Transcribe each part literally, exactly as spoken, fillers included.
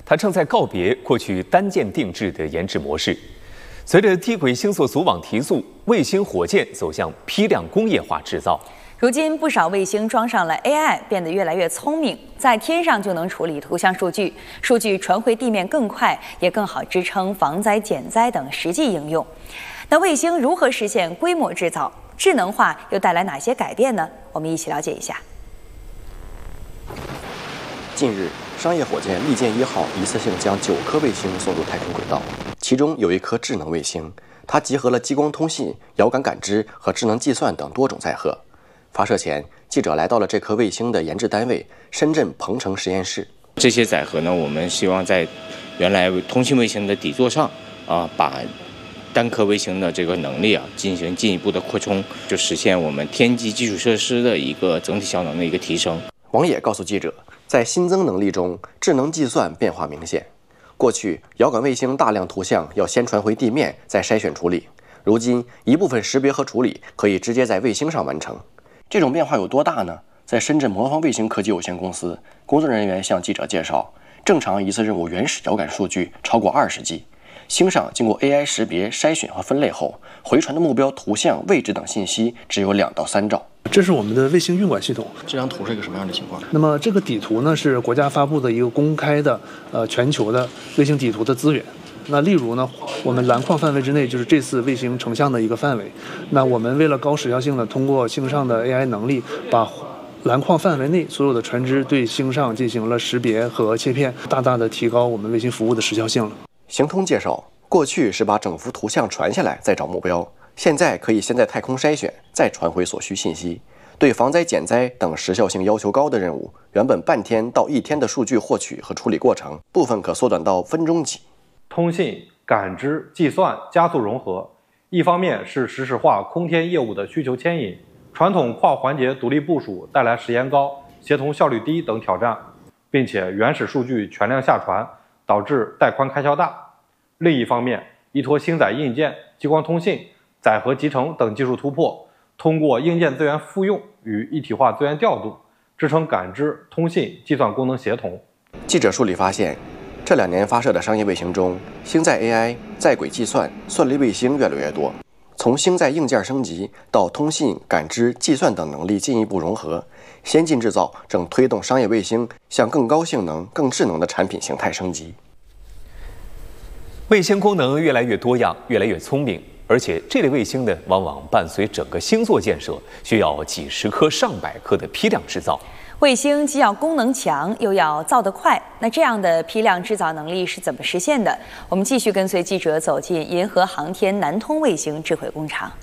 它正在告别过去单件定制的研制模式。随着低轨星索组网提速，卫星火箭走向批量工业化制造。 如今，不少卫星装上了 A I， 变得越来越聪明，在天上就能处理图像数据，数据传回地面更快，也更好支撑防灾减灾等实际应用。那卫星如何实现规模制造？智能化又带来哪些改变呢？我们一起了解一下。 近日，商业火箭利剑一号一次性将九颗卫星送入太空轨道，其中有一颗智能卫星，它集合了激光通信、遥感感知和智能计算等多种载荷。发射前，记者来到了这颗卫星的研制单位——深圳鹏程实验室。 这些载荷呢，我们希望在原来通信卫星的底座上啊，把单颗卫星的这个能力啊进行进一步的扩充，就实现我们天基基础设施的一个整体效能的一个提升。 王野告诉记者，在新增能力中，智能计算变化明显。过去，遥感卫星大量图像要先传回地面，再筛选处理。如今，一部分识别和处理可以直接在卫星上完成。这种变化有多大呢？在深圳魔方卫星科技有限公司，工作人员向记者介绍，正常一次任务原始遥感数据超过二十 G。星上经过 A I 识别、筛选和分类后，回传的目标图像、位置等信息只有两到三兆。 这是我们的卫星运管系统。 这张图是一个什么样的情况？ 那么这个底图呢，是国家发布的一个公开的呃全球的卫星底图的资源。那例如呢，我们蓝框范围之内就是这次卫星成像的一个范围。那我们为了高时效性的通过星上的 A I 能力，把蓝框范围内所有的船只对星上进行了识别和切片，大大的提高我们卫星服务的时效性了。 行通介绍，过去是把整幅图像传下来再找目标，现在可以先在太空筛选，再传回所需信息。对防灾减灾等时效性要求高的任务，原本半天到一天的数据获取和处理过程，部分可缩短到分钟级。 通信、感知、计算加速融合，一方面是实时化空天业务的需求牵引，传统跨环节独立部署带来时延高、协同效率低等挑战，并且原始数据全量下传，导致带宽开销大。另一方面，依托星载硬件、激光通信、载荷集成等技术突破，通过硬件资源复用与一体化资源调度，支撑感知、通信、计算功能协同。 记者梳理发现，这两年发射的商业卫星中，星载 A I、在轨计算、算力卫星越来越多。从星载硬件升级到通信、感知、计算等能力进一步融合，先进制造正推动商业卫星向更高性能、更智能的产品形态升级。 卫星功能越来越多样，越来越聪明，而且这类卫星呢，往往伴随整个星座建设，需要几十颗、上百颗的批量制造。 卫星既要功能强，又要造得快，那这样的批量制造能力是怎么实现的？我们继续跟随记者走进银河航天南通卫星智慧工厂。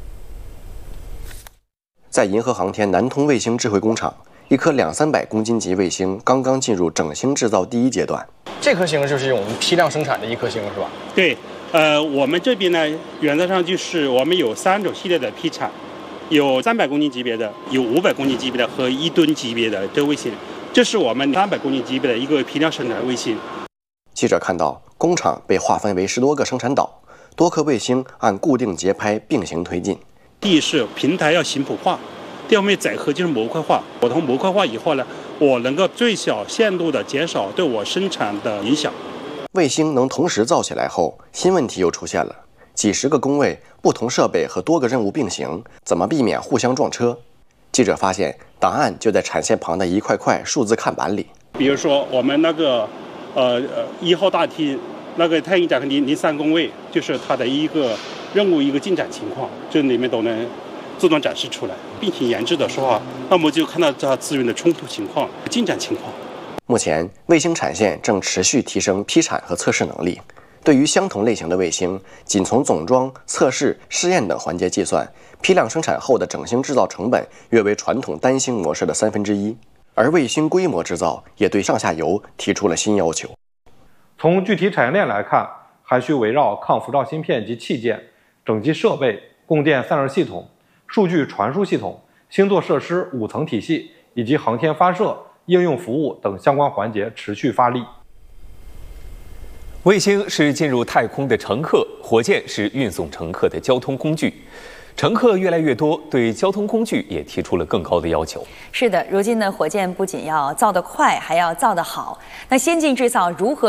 在银河航天南通卫星智慧工厂，一颗两三百公斤级卫星刚刚进入整星制造第一阶段。 这颗星就是我们批量生产的一颗星，是吧？ 对，呃，我们这边呢，原则上就是我们有三种系列的批产，有三百公斤级别的，有五百公斤级别的和一吨级别的这卫星。这是我们三百公斤级别的一个批量生产卫星。 记者看到，工厂被划分为十多个生产岛，多颗卫星按固定节拍并行推进。 第一是平台要频谱化。第二方面，载荷就是模块化。我从模块化以后呢，我能够最小限度的减少对我生产的影响。 卫星能同时造起来后，新问题又出现了：几十个工位、不同设备和多个任务并行，怎么避免互相撞车？记者发现，答案就在产线旁的一块块数字看板里。 比如说，我们那个呃呃一号大厅那个太阳展和零零三工位，就是它的一个任务一个进展情况，这里面都能自动展示出来。并行研制的时候，那么就看到它资源的冲突情况、进展情况。 目前，卫星产线正持续提升批产和测试能力。对于相同类型的卫星，仅从总装、测试、试验等环节计算，批量生产后的整星制造成本约为传统单星模式的三分之一。而卫星规模制造也对上下游提出了新要求。 从具体产业链来看，还需围绕抗辐照芯片及器件、整机设备、供电散热系统、数据传输系统、星座设施五层体系以及航天发射、应用服务等相关环节持续发力。 卫星是进入太空的乘客，火箭是运送乘客的交通工具。乘客越来越多，对交通工具也提出了更高的要求。 是的，如今的火箭不仅要造得快，还要造得好。那先进制造如何